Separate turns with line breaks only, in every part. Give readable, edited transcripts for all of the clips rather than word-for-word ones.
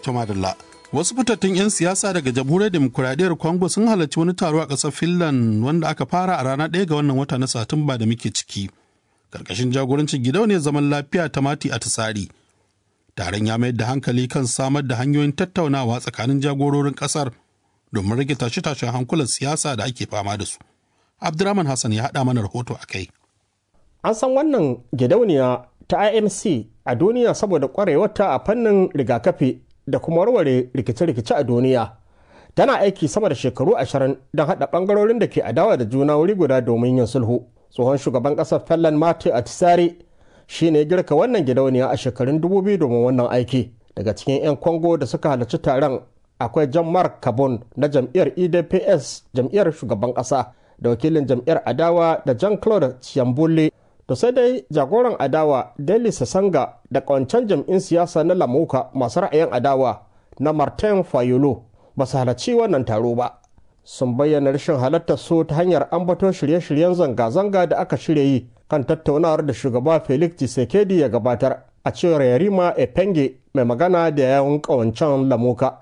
Tomadalla. Wasu fitattun 'yan siyasa daga jamhuriyar demokuraɗiyyar Congo sun halarci wani taro a ƙasar Finland wanda aka fara a ranar 1 ga wannan wata na Satumba da muke ciki. Karkashin jagorancin gidauniyar zaman lafiya ta Mati Atisari. Taron ya mayar da hankali kan samar da hanyoyin tattaunawa tsakanin jagororin ƙasar domin rage tashe-tashen hankulan siyasa da ake fama da su. Abdurrahman Hassan ya haɗa mana rahoto a kai.
An san wannan gidauniya ta IMC a duniya saboda ƙwarewarta a fannin rigakafi da kuma warware rikice-rikice a duniya. Tana aiki sama da shekaru 20 don haɗa ɓangarorin da ke adawa da juna wuri guda domin yin sulhu. Tsohon shugaban ƙasar Finland Matti Ahtisaari shi ne girka wannan gidauniya a shekarun 2000 domin wannan aiki. Daga cikin 'yan Congo da suka halarci taron akwai Jean-Marc Kabon na jam'iyyar UDPS jam'iyyar shugaban ƙasa da wakilin jam'iyyar adawa da Jean-Claude Chiambule. To sai dai jagoran adawa Deli Sasanga da ƙawancen jam'in siyasa na Lamuka masu ra'ayin adawa na Martin Fayolo ba su halarci wannan taro ba. Sun bayyana rashin halartar su ta hanyar ambaton shirye-shiryen zanga-zanga da aka shirya yi kan tattaunawar da shugaba Felix Tshisekedi ya gabatar a cewar Yarima Epenge mai magana da yawun ƙawancen Lamuka.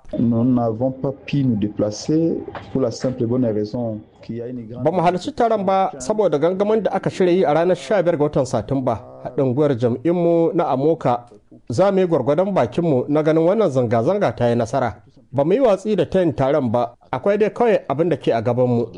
Ba mu halarci taron ba saboda gangamin da aka shirya yi a ranar 15 ga watan Satumba. Haɗin gwiwar jam'inmu na Amoka za mu yi gwargwadon bakinmu na ganin wannan zanga-zanga ta yi nasara. Ba mu yi watsi da tayin taron ba, akwai dai kawai abin da ke a gabanmu.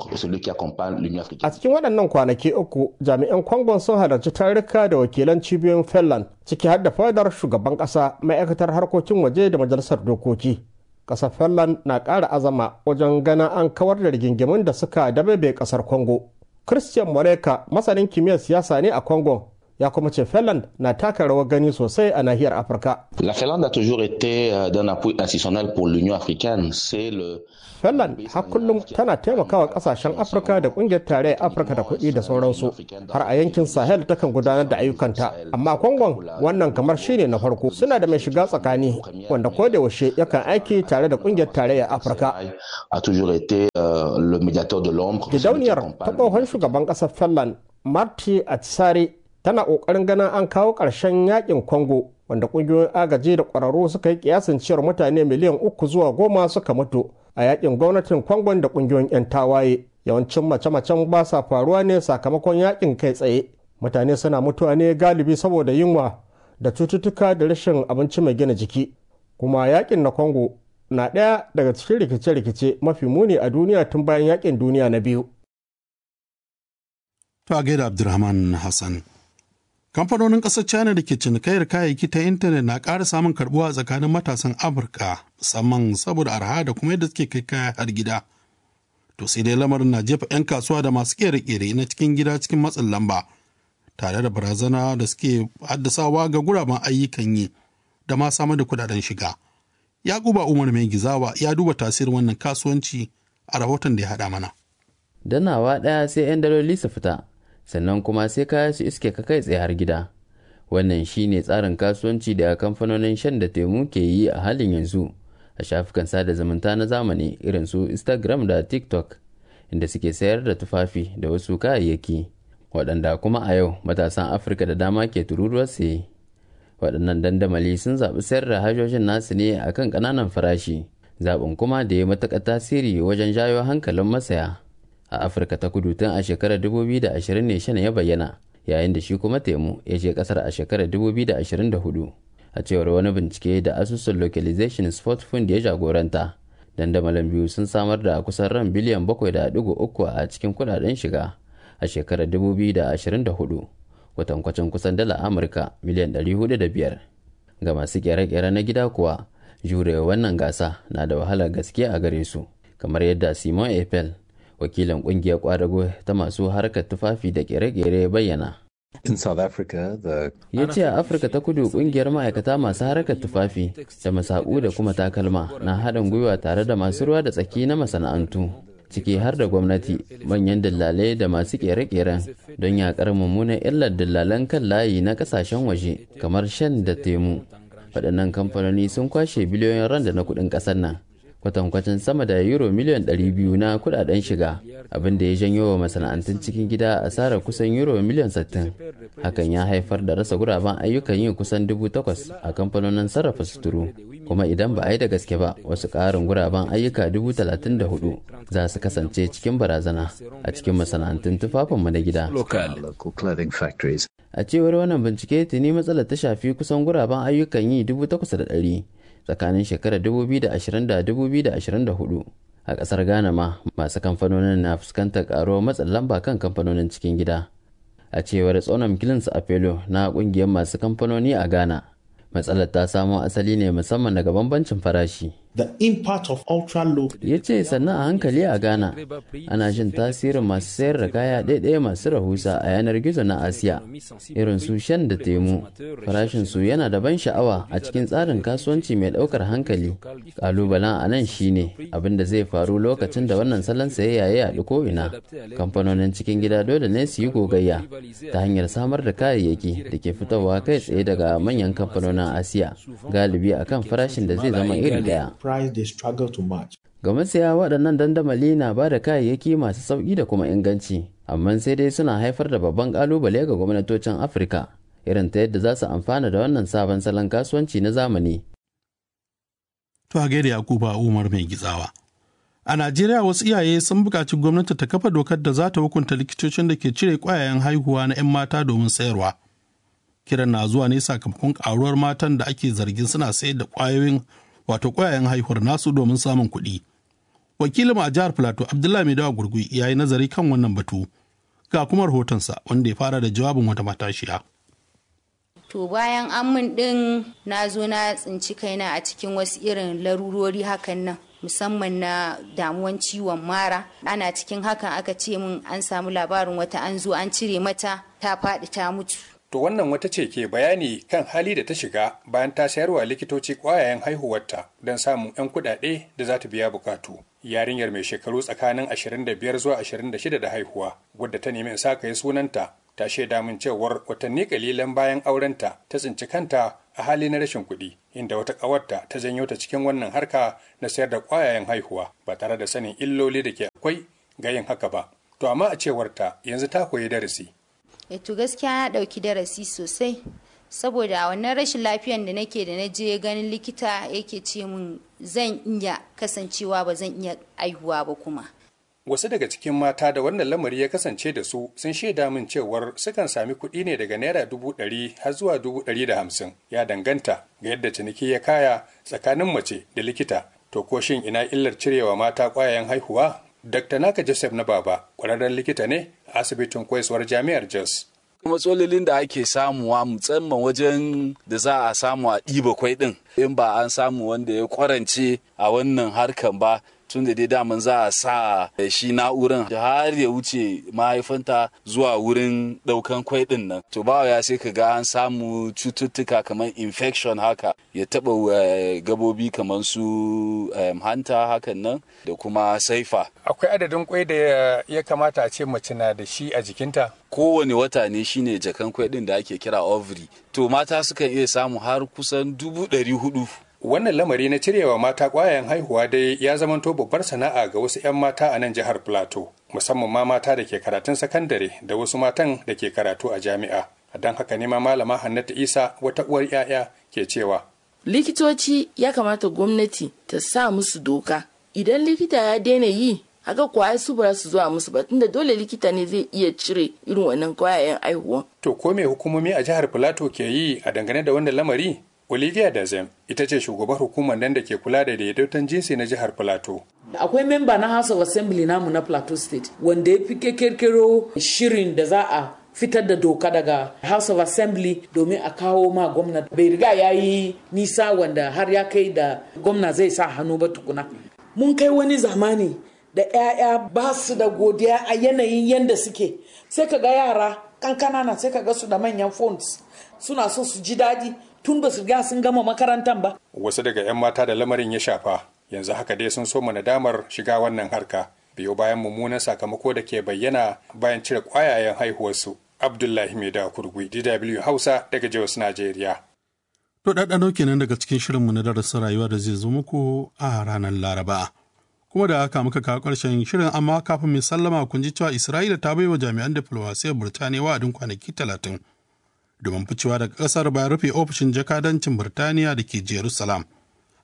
A cikin waɗannan kwanaki uku, jami'an Congo sun halarci tarurruka da wakilan cibiyoyin Finland, ciki har da fadar shugaban ƙasa, ma'aikatar harkokin waje da majalisar dokoki. Ƙasar Finland na ƙara azama wajen ganin an kawar da rigingimun da suka dabebe ƙasar Congo. Christian Moreka, masanin kimiyyar siyasa ne a Congo, ya kuma ce Finland na taka rawar gani sosai a nahiyar Afirka.
La Finlande a toujours été d'un appui institutionnel pour l'Union africaine. C'est le
Finland har kullum tana taimakawa kasashen Afirka da kungiyar tarayyar Afirka da kuɗi da sauransu. Har a yankin Sahel takan gudanar da ayyukanta. Amma Congo wannan kamar shine na farko. Suna da mai shiga tsakani wanda ko da yaushe yakan aiki tare da kungiyar tarayyar Afirka.
A toujours été le médiateur de l'ombre.
Gidauniyar ta tsohon shugaban ƙasar Finland Matti Ahtisaari tana ƙoƙarin ganin an kawo ƙarshen yakin Congo wanda ƙungiyoyin agaji da ƙwararru suka yi kiyasin cewar mutane miliyan 3 zuwa 10 suka mutu a yakin gwamnatin Congo da ƙungiyoyin 'yan tawaye. Yawancin mace-macen ba sa faruwa ne sakamakon yakin kai tsaye. Mutane suna mutuwa ne galibi saboda yunwa da cututtuka da rashin abinci mai gina jiki. Kuma yakin na Congo na ɗaya daga cikin rikice-rikice mafi muni a duniya tun bayan yakin duniya na biyu.
To a gaida Abdurrahman Hassan. Kamfanonin ƙasar China da ke cinikayyar kayayyaki ta intanet na ƙara samun karɓuwa tsakanin matasan Amurka, musamman saboda arha da kuma yadda suke kai kaya har gida. To sai dai lamarin na jefa 'yan kasuwa da masu ƙere-ƙere na cikin gida cikin matsin lamba, tare da barazana da suke haddasawa ga guraben ayyukan yi da ma samar da kuɗaɗen shiga. Yakuba Umar Mai Gizawa ya duba tasirin wannan kasuwanci a rahoton da ya haɗa mana.
Danawa ɗaya sai 'yan daloli su fita. Sannan kuma sai kaya su iske ka kai tsaye har gida. Wannan shine tsarin kasuwanci da kamfanonin shan da temu ke yi a halin yanzu a shafukan sada zumunta na zamani irin su Instagram da TikTok, inda suke sayar da tufafi da wasu kayayyaki waɗanda kuma a yau matasan Afirka da dama ke tururuwar saye. Waɗannan dandamali sun zaɓi sayar da hajojin nasu ne a kan ƙananan farashi, zaɓin kuma da ya matuƙar tasiri wajen jawo hankalin masaya. A Afirka ta Kudu tun a shekarar 2020 ne shan ya bayyana, yayin da shi kuma temu ya je kasar a shekarar 2024. A cewar wani bincike da asusun Localization Sport Fund ya jagoranta, dandamalin biyu sun samar da kusan ran biliyan 7.3 a cikin kudaden shiga a shekarar 2024, kwatankwacin kusan dala Amurka miliyan 405. Ga masu kere-kere na gida kuwa, jurewa wannan gasa na da wahalar gaskiya a gare su, kamar yadda Simon Eiffel, wakilin kungiyar kwadago ta masu harkar tufafi da kere-kere bayyana. Ya ce a Afirka ta Kudu kungiyar ma'aikata masu harkar tufafi da masaku da kuma takalma na haɗin gwiwa tare da masu ruwa da tsaki na masana'antu, ciki har da gwamnati, manyan dillalai da masu kere-keren don yakar mummunan illar dillalan kan layi na kasashen waje kamar shan da temu. Waɗannan kamfanoni sun kwashe biliyoyin randa na kuɗin ƙasar nan, kwatankwacin sama da euro miliyan 200 na kudaden shiga, abin da ya janyo wa masana'antun cikin gida asarar kusan euro miliyan 60. Hakan ya haifar da rasa guraben ayyukan yi kusan 8,000 a kamfanonin sarrafa suturu. kuma idan ba a yi da gaske ba wasu ƙarin guraben ayyuka 34,000 za su kasance cikin barazana a cikin masana'antun tufafinmu na gida. A cewar wannan bincike tuni matsalar ta shafi kusan guraben ayyukan yi 8,100 tsakanin shekarar 2020 da 2024. A ƙasar Ghana ma masu kamfanonin na fuskantar ƙaruwar matsin lamba kan kamfanonin cikin gida. A cewar Tsonam Kilins Apelo na ƙungiyar masu kamfanoni a Ghana, matsalar ta samo asali ne musamman daga bambancin farashi.
The impact of ultra low.
Ya ce sannan a hankali a Ghana ana jin tasirin masu sayar da kaya ɗaiɗaya masu rahusa a yanar gizo na Asiya irin su Shan da Temu. Farashin su yana da ban sha'awa a cikin tsarin kasuwanci mai ɗaukar hankali. Ƙalubalen a nan shine abin da zai faru lokacin da wannan salon sayayya ya yaɗu ko'ina. Kamfanonin cikin gida dole ne su yi gogayya ta hanyar samar da kayayyaki da ke fitowa kai tsaye daga manyan kamfanonin Asiya galibi akan farashin da zai zama iri ɗaya. Ga masaya waɗannan dandamali na ba da kayayyaki masu sauƙi da kuma inganci, amma sai dai suna haifar da babban ƙalubale ga gwamnatocin Afirka, irin ta yadda za su amfana da wannan sabon salon kasuwanci na zamani.
To a gaida Yakuba Umar mai gizawa. A Najeriya wasu iyaye sun buƙaci gwamnati ta kafa dokar da za ta hukunta likitocin da ke cire ƙwayayen haihuwa na 'yan mata domin sayarwa. Kiran na zuwa ne sakamakon ƙaruwar matan da ake zargin suna sayar da ƙwayayen haihuwar nasu domin samun kuɗi. Wakilin a jihar Filato Abdullahi Maidawa Gurgui ya yi nazari kan wannan batu. Ga kuma rahotonsa wanda ya fara da jawabin wata matashiya.
To bayan amin ɗin na zo na tsinci kaina a cikin wasu irin larurori hakan nan. Musamman na damuwan ciwon mara, ana cikin hakan aka ce min an samu labarin wata an zo an cire mata ta faɗi ta mutu.
To wannan wata ce ke bayani kan hali da ta shiga bayan ta sayarwa likitoci ƙwayayen haihuwarta don samun 'yan kuɗaɗe da za ta biya bukatu. Yarinyar mai shekaru tsakanin 25 zuwa 26 da haihuwa, wadda ta nemi in saka yi sunanta, ta shaida min cewar watanni kalilan bayan aurenta ta tsinci kanta a hali na rashin kuɗi, inda wata ƙawarta ta janyo ta cikin wannan harka na sayar da ƙwayayen haihuwa ba tare da sanin illoli da ke akwai ga yin haka ba. To amma a cewarta yanzu ta koyi darasi.
To gaskiya na ɗauki darasi sosai, saboda a wannan rashin lafiyan da nake da na je ganin likita yake ce min zan iya kasancewa ba zan iya aihuwa ba kuma.
Wasu daga cikin mata da wannan lamari ya kasance da su sun shaida min cewar sukan sami kuɗi ne daga naira 100,000 har zuwa 150,000, ya danganta ga yadda ciniki ya kaya tsakanin mace da likita. To ko shin ina illar cirewa mata ƙwayayen haihuwa? Dr. Naka Joseph na Baba ƙwararren likita ne a asibitin koyaswar Jami'ar Jos.
Matsalolin da ake samuwa musamman wajen da za a samu a ɗiba kwai ɗin, in ba an samu wanda ya kwarance a wannan harkan ba, tun da dai daman za a sa shi na'uran har ya wuce mahaifanta zuwa wurin daukan kwai din nan, to ba ya sai ka ga an samu cututtuka kamar infection haka ya taba gabobi kamar su hanta hakan nan da kuma saifa.
Akwai adadin kwai da ya kamata a ce mace na da shi a jikinta?
Kowane wata ne shine jakan kwai din da ake kira ovary, to mata sukan iya samu har kusan 400,000.
Wannan lamari na cirewa mata ƙwayayen haihuwa dai ya zamanto babbar sana'a ga wasu 'yan mata a nan jihar Plateau, musamman ma mata da ke karatun sakandare da wasu matan da ke karatu a jami'a. Don haka ne ma malama Hannatu Isa wata uwar 'ya'ya ke cewa.
Likitoci ya kamata gwamnati ta sa musu doka. Idan likita ya daina yi, haka kwaya su ba su zuwa musu ba, tunda dole likita ne zai iya cire irin wannan ƙwayayen haihuwa.
To ko me hukumomi a jihar Plateau ke yi a dangane da wannan lamari? Olivia Dazem ita ce shugabar hukumar nan da ke kula da daidaiton jinsi na jihar Plateau.
Akwai memba na House of Assembly namu na Plateau State wanda ya fi kirkiro shirin da za a fitar da doka daga House of Assembly domin a kawo ma gwamna. Bai riga ya yi nisa wanda har ya kai da gwamna zai sa hannu ba tukuna. Mun kai wani zamani da 'ya'ya ba su da godiya a yanayin yanda suke. Sai ka ga yara kankana na sai ka ga su da manyan phones suna so su ji daɗi tun ba su riga sun gama makarantar ba.
Wasu daga 'yan mata da lamarin ya shafa yanzu haka dai sun soma nadamar shiga wannan harka biyo bayan mummunan sakamako da ke bayyana bayan cire ƙwayayen haihuwarsu. Abdullahi Maida Kurgui, DW Hausa daga Jos, Najeriya.
To ɗaɗɗano kenan daga cikin shirinmu na darasin rayuwa da zai zo muku a ranar Laraba. Kuma da haka muka kawo ƙarshen shirin, amma kafin mai sallama kun ji cewa Isra'ila ta baiwa jami'an diflomasiyyar Burtaniya wa'adin kwanaki 30 domin ficewa daga ƙasar bayan rufe ofishin jakadancin Burtaniya da ke Jerusalem.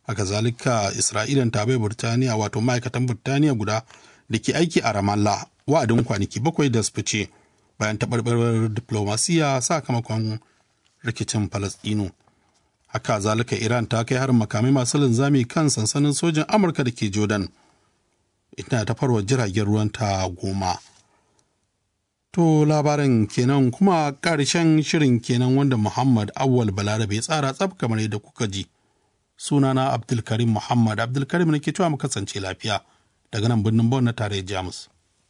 Haka zalika Isra'ilan ta bai Burtaniya wato ma'aikatan Burtaniya guda da ke aiki a Ramallah wa'adin kwanaki 7 da su fice bayan taɓarɓarar diplomasiya sakamakon rikicin Falasɗinu. Haka zalika Iran ta kai harin makamai masu linzami kan sansanin sojin Amurka da ke Jordan, ina ta farwa jiragen ruwanta 10. To labarin kenan kuma ƙarshen shirin kenan wanda Muhammad Awwal Balarabe ya tsara tsab kamar yadda kuka ji. Sunana Abdulkarim Muhammad Abdulkarim nake cewa mu kasance lafiya daga nan birnin Bonn na tarayyar Jamus.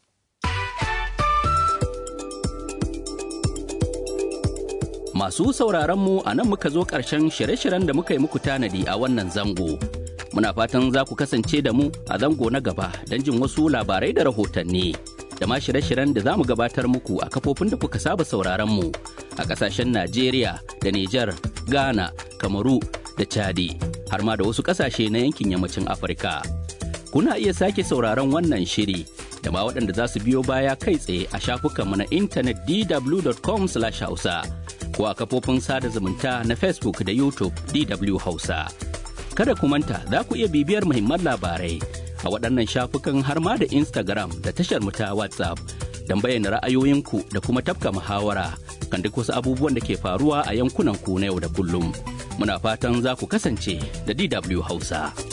Masu sauraronmu a nan muka zo ƙarshen shirye-shiryen da muka yi muku tanadi a wannan zango. Muna fatan za ku kasance da mu a zango na gaba don jin wasu labarai da rahotanni. Da ma shirye-shiryen da za mu gabatar muku a kafofin da kuka saba sauraronmu a ƙasashen Najeriya da Nijar, Ghana, Kamaru da Chadi, har ma da wasu ƙasashe na yankin yammacin Afirka. Kuna iya sake sauraron wannan shiri da ma waɗanda za su biyo baya kai tsaye a shafukanmu na intanet dw.com/hausa. ko a kafofin sada zumunta na Facebook da YouTube DW Hausa. Kada ku manta za ku iya bibiyar muhimman labarai a waɗannan shafukan har ma da Instagram da tashar mu ta WhatsApp don bayyana ra'ayoyinku da kuma tafka muhawara kan duk wasu abubuwan da ke faruwa a yankunan ku na yau da kullum. Muna fatan za ku kasance da DW Hausa.